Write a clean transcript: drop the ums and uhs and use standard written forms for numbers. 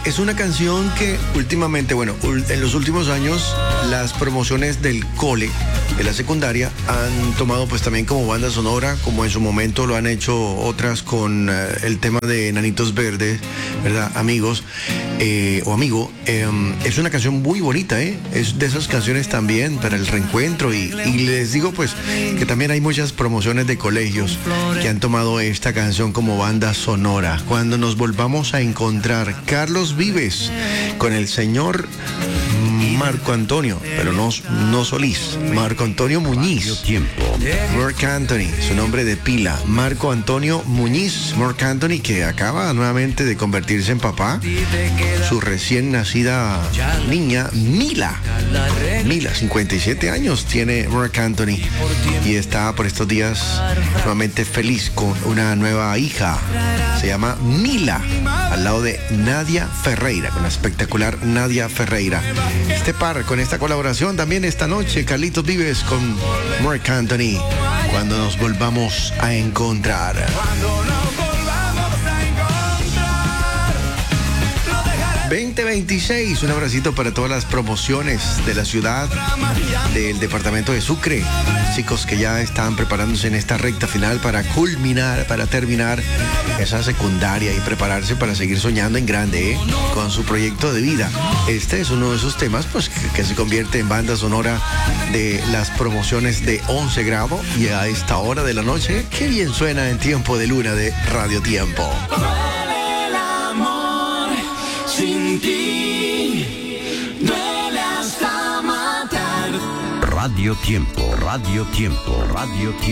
es una canción que últimamente, bueno, en los últimos años, las promociones del cole, de la secundaria, han tomado pues también como banda sonora, como en su momento lo han hecho otras con el tema de Enanitos Verdes, ¿verdad? Amigos o amigo. Es una canción muy bonita, ¿eh? Es de esas canciones también para el reencuentro y les digo pues que también hay muchas promociones de colegios que han tomado esta canción como banda sonora. Cuando nos volvamos a encontrar, Carlos Vives con el señor Marco Antonio, pero no Solís, Marco Antonio Muñiz. Marc Anthony, su nombre de pila, Marco Antonio Muñiz. Marc Anthony, que acaba nuevamente de convertirse en papá. Su recién nacida niña, Mila, 57 años tiene Marc Anthony y está por estos días nuevamente feliz con una nueva hija. Se llama Mila, al lado de Nadia Ferreira, con la espectacular Nadia Ferreira. Este par con esta colaboración también esta noche, Carlitos Vives con Marc Anthony, cuando nos volvamos a encontrar. 2026, un abracito para todas las promociones de la ciudad, del departamento de Sucre. Chicos que ya están preparándose en esta recta final para culminar, para terminar esa secundaria y prepararse para seguir soñando en grande, con su proyecto de vida. Este es uno de esos temas pues que se convierte en banda sonora de las promociones de 11 grado y a esta hora de la noche, qué bien suena en Tiempo de Luna de Radio Tiempo. Sin ti, duele hasta matar. Radio Tiempo, Radio Tiempo, Radio Tiempo.